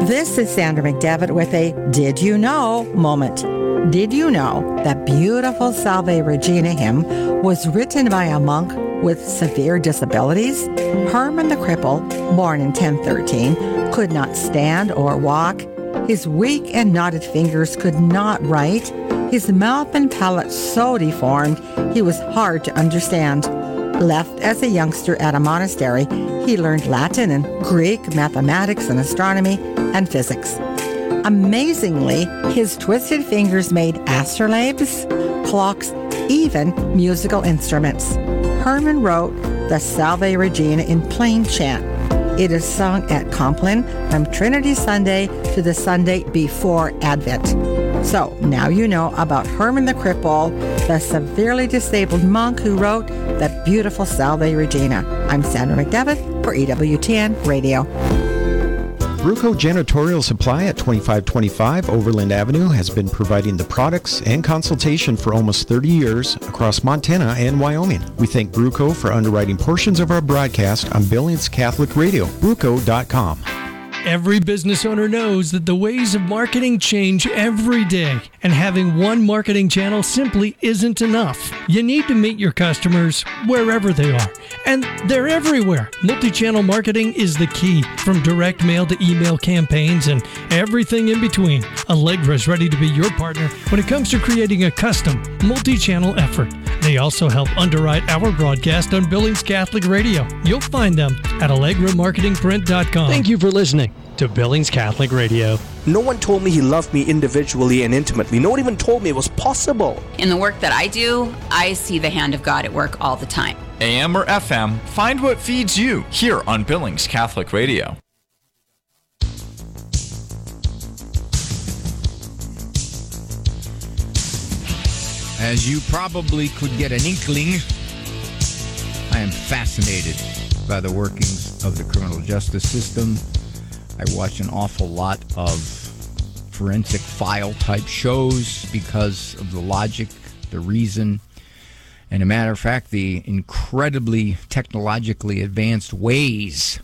This is Sandra McDevitt with a Did You Know moment. Did you know that beautiful Salve Regina hymn was written by a monk with severe disabilities? Herman the Cripple, born in 1013, could not stand or walk. His weak and knotted fingers could not write. His mouth and palate so deformed, he was hard to understand. Left as a youngster at a monastery, he learned Latin and Greek, mathematics and astronomy, and physics. Amazingly, his twisted fingers made astrolabes, clocks, even musical instruments. Herman wrote the Salve Regina in plain chant. It is sung at Compline from Trinity Sunday to the Sunday before Advent. So now you know about Herman the Cripple, the severely disabled monk who wrote the beautiful Salve Regina. I'm Sandra McDevitt for EWTN Radio. Bruco Janitorial Supply at 2525 Overland Avenue has been providing the products and consultation for almost 30 years across Montana and Wyoming. We thank Bruco for underwriting portions of our broadcast on Billings Catholic Radio. Bruco.com. Every business owner knows that the ways of marketing change every day, and having one marketing channel simply isn't enough. You need to meet your customers wherever they are, and they're everywhere. Multi-channel marketing is the key, from direct mail to email campaigns and everything in between. Allegra is ready to be your partner when it comes to creating a custom multi-channel effort. They also help underwrite our broadcast on Billings Catholic Radio. You'll find them at AllegraMarketingPrint.com. Thank you for listening to Billings Catholic Radio. No one told me he loved me individually and intimately. No one even told me it was possible. In the work that I do, I see the hand of God at work all the time. AM or FM, find what feeds you here on Billings Catholic Radio. As you probably could get an inkling, I am fascinated by the workings of the criminal justice system. I watch an awful lot of forensic file type shows because of the logic, the reason, and a matter of fact, the incredibly technologically advanced ways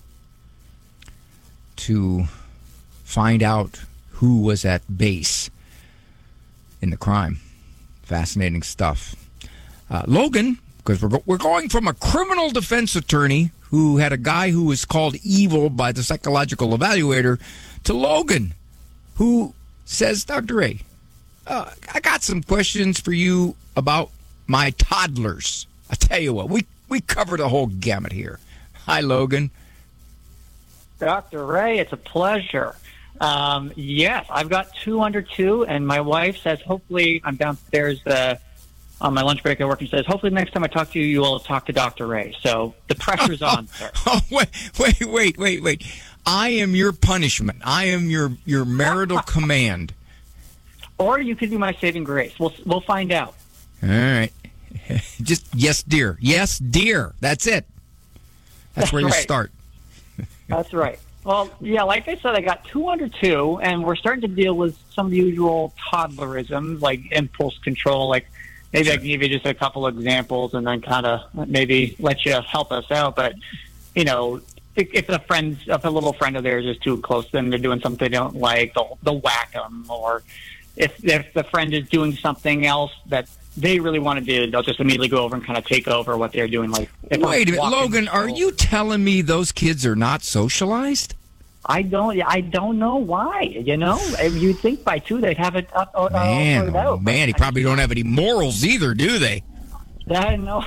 to find out who was at base in the crime. Fascinating stuff. Logan, because we're going from a criminal defense attorney who had a guy who was called evil by the psychological evaluator to Logan, who says, Dr. Ray, I got some questions for you about my toddlers. I tell you what, we cover the whole gamut here. Hi, Logan. Dr. Ray, it's a pleasure. Yes, I've got 2 under 2, and my wife says hopefully I'm downstairs on my lunch break at work and says hopefully next time I talk to you, you will talk to Dr. Ray. So the pressure's on, sir. Oh, wait. I am your punishment. I am your marital command. Or you could be my saving grace. We'll find out. All right. Just yes, dear. Yes, dear. That's it. That's where you start. That's right. Well, yeah, like I said, I got 2 under 2, and we're starting to deal with some of the usual toddlerisms, like impulse control. Like maybe I can give you just a couple examples and then kind of maybe let you help us out. But, you know, if a little friend of theirs is too close to them, they're doing something they don't like, they'll whack them. Or if the friend is doing something else that they really want to do, they'll just immediately go over and kind of take over what they're doing. Like, wait a minute, Logan, are you telling me those kids are not socialized? I don't know why. You know, you'd think by 2 they'd have it up. Man, he probably don't have any morals either, do they? I know.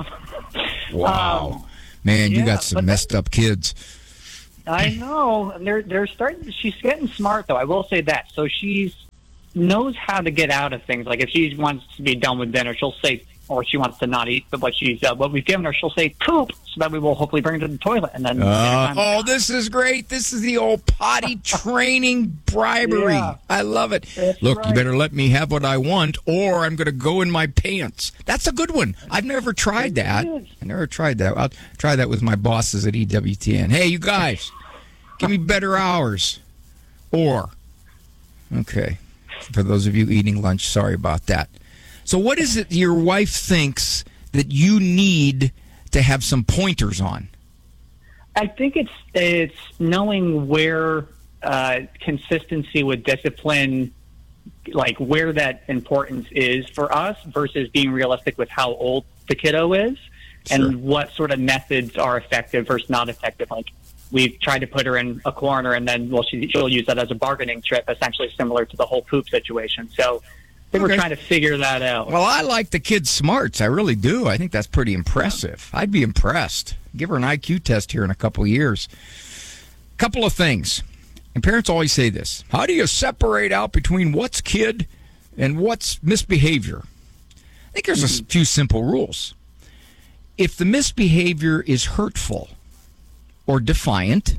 Wow, man, you got some messed up kids. I know, and they're starting. She's getting smart, though. I will say that. So she knows how to get out of things. Like if she wants to be done with dinner, she'll say, or she wants to not eat what we've given her, she'll say poop, so that we will hopefully bring her to the toilet. And then this is great. This is the old potty training bribery. Yeah. I love it. Look, right. You better let me have what I want, or I'm going to go in my pants. That's a good one. I've never tried that. I never tried that. I'll try that with my bosses at EWTN. Hey, you guys, give me better hours. Okay. For those of you eating lunch, sorry about that. So what is it your wife thinks that you need to have some pointers on? I think it's knowing where consistency with discipline, like where that importance is for us versus being realistic with how old the kiddo is and what sort of methods are effective versus not effective. Like we've tried to put her in a corner and then, she'll use that as a bargaining chip, essentially similar to the whole poop situation. So I think we're trying to figure that out. Well, I like the kid's smarts. I really do. I think that's pretty impressive. I'd be impressed. Give her an IQ test here in a couple of years. Couple of things. And parents always say this. How do you separate out between what's kid and what's misbehavior? I think there's a few simple rules. If the misbehavior is hurtful or defiant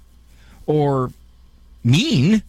or mean,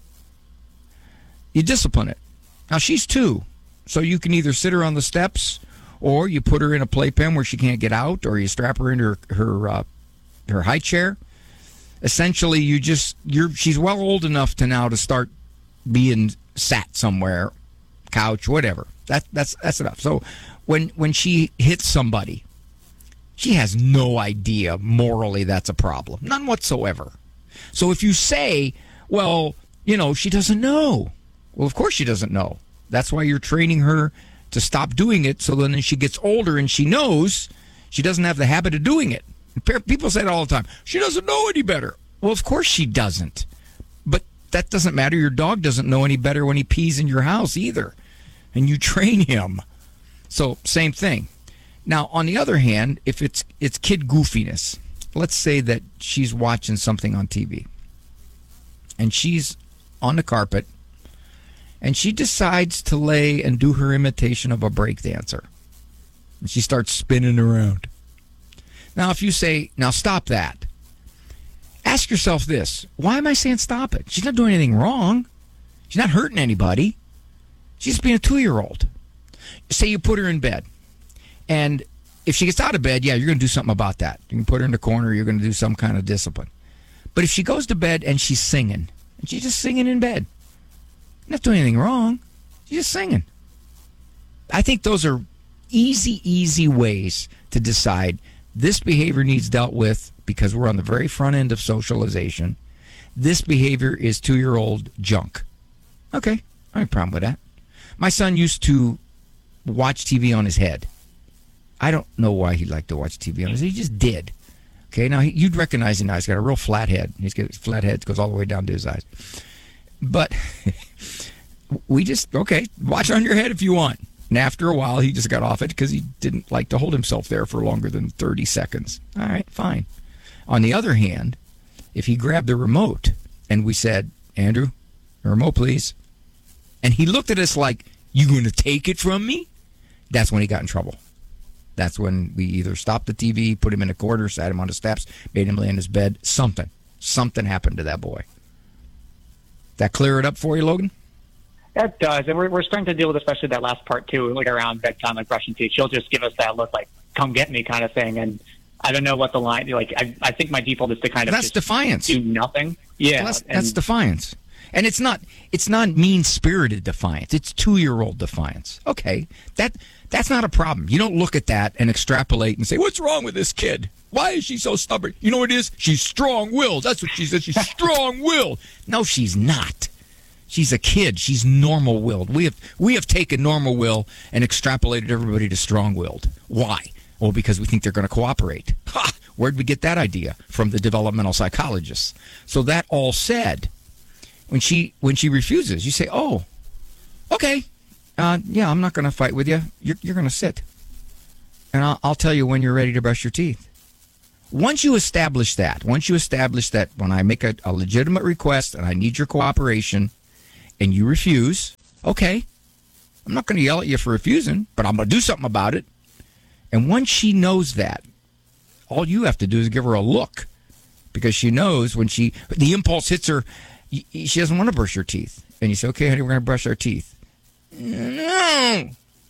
you discipline it. Now, she's 2, so you can either sit her on the steps or you put her in a playpen where she can't get out, or you strap her into her high chair. Essentially, she's well old enough to now to start being sat somewhere, couch, whatever. That's enough. So when she hits somebody, she has no idea morally that's a problem. None whatsoever. So if you say, well, she doesn't know. Well, of course she doesn't know. That's why you're training her to stop doing it, so then she gets older and she knows she doesn't have the habit of doing it. People say it all the time. She doesn't know any better. Well, of course she doesn't. But that doesn't matter. Your dog doesn't know any better when he pees in your house either. And you train him. So, same thing. Now, on the other hand, if it's kid goofiness, let's say that she's watching something on TV and she's on the carpet and she decides to lay and do her imitation of a break dancer. And she starts spinning around. Now, if you say, now stop that, ask yourself this. Why am I saying stop it? She's not doing anything wrong. She's not hurting anybody. She's being a 2-year-old. Say you put her in bed. And if she gets out of bed, you're going to do something about that. You can put her in the corner. You're going to do some kind of discipline. But if she goes to bed and she's singing, and she's just singing in bed, not doing anything wrong. She's just singing. I think those are easy ways to decide this behavior needs dealt with because we're on the very front end of socialization. This behavior is 2-year-old junk. Okay, I have a problem with that. My son used to watch TV on his head. I don't know why he liked to watch TV on his head. He just did. Okay, now you'd recognize him now. He's got a real flat head. He's got his flat head goes all the way down to his eyes. But we just, watch on your head if you want. And after a while, he just got off it because he didn't like to hold himself there for longer than 30 seconds. All right, fine. On the other hand, if he grabbed the remote and we said, Andrew, the remote, please. And he looked at us like, you going to take it from me? That's when he got in trouble. That's when we either stopped the TV, put him in a corner, sat him on the steps, made him lay in his bed. Something happened to that boy. That clear it up for you, Logan? That does, and we're starting to deal with especially that last part too, like around bedtime, like brushing teeth. She'll just give us that look, like "come get me" kind of thing, and I don't know what the line. Like I think my default is to kind of that's just defiance. Do nothing. Yeah, well, that's defiance, and it's not mean-spirited defiance. It's 2-year-old defiance. Okay, that's not a problem. You don't look at that and extrapolate and say, "What's wrong with this kid? Why is she so stubborn?" You know what it is? She's strong-willed. That's what she says. She's strong-willed. No, she's not. She's a kid. She's normal-willed. We have taken normal will and extrapolated everybody to strong-willed. Why? Well, because we think they're going to cooperate. Ha! Where'd we get that idea? From the developmental psychologists. So that all said, when she refuses, you say, "Oh, okay, yeah, I'm not going to fight with you. You're going to sit, and I'll tell you when you're ready to brush your teeth." Once you establish that when I make a legitimate request and I need your cooperation, and you refuse, okay, I'm not going to yell at you for refusing, but I'm going to do something about it. And once she knows that, all you have to do is give her a look, because she knows when the impulse hits her, she doesn't want to brush her teeth. And you say, "Okay, honey, we're going to brush our teeth." No.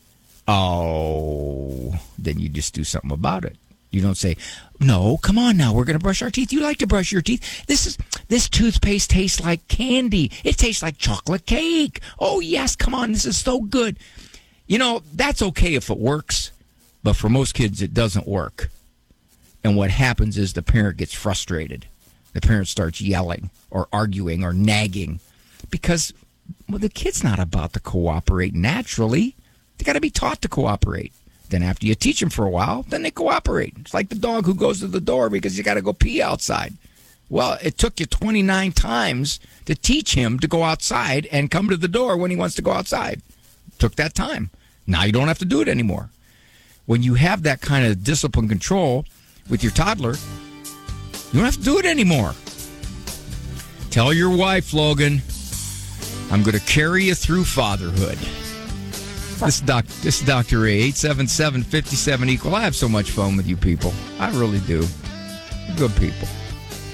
Oh, then you just do something about it. You don't say, "No, come on now, we're going to brush our teeth. You like to brush your teeth. This toothpaste tastes like candy. It tastes like chocolate cake. Oh, yes, come on, this is so good." That's okay if it works, but for most kids, it doesn't work. And what happens is the parent gets frustrated. the parent starts yelling or arguing or nagging because, well, the kid's not about to cooperate naturally. They got to be taught to cooperate. Then after you teach them for a while, then they cooperate. It's like the dog who goes to the door because you got to go pee outside. Well, it took you 29 times to teach him to go outside and come to the door when he wants to go outside. Took that time. Now you don't have to do it anymore. When you have that kind of discipline control with your toddler, you don't have to do it anymore. Tell your wife, Logan, I'm going to carry you through fatherhood. This is Dr. Ray, 877-57-EQUAL. I have so much fun with you people. I really do. Good people.